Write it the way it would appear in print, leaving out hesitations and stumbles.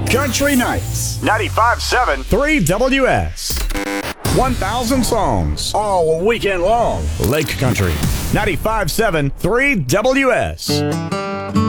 Country Nights. 95.7 3WS. 1,000 songs all weekend long. Lake Country. 95.7 3WS.